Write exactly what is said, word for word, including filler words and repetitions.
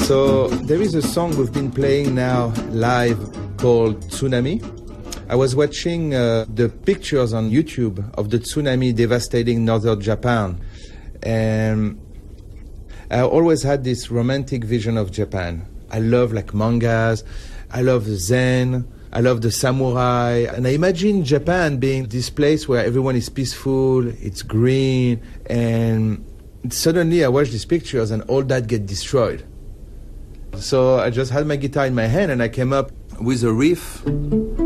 So there is a song we've been playing now live called Tsunami. I was watching uh, the pictures on YouTube of the tsunami devastating northern Japan, and I always had this romantic vision of Japan. I love like mangas, I love Zen, I love the samurai, and I imagine Japan being this place where everyone is peaceful, it's green, and suddenly I watch these pictures and all that get destroyed. So I just had my guitar in my hand and I came up with a riff.